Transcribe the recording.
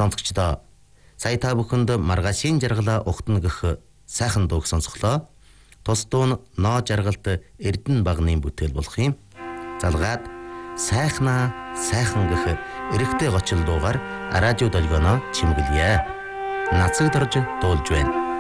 Сонсогчдоо сая та бүхэнд маргаашийн жаргалаа ухтна гэх сайхан дууг сонсголоо. Тус дуу нь ноо жаргалт Эрдэнэ багны бүтээл болох юм. Залгаад сайхнаа сайхан гэх эрэгтэй гочил дуугаар радио долгионоо чимгэлье. Нацаг дорж дуулж байна.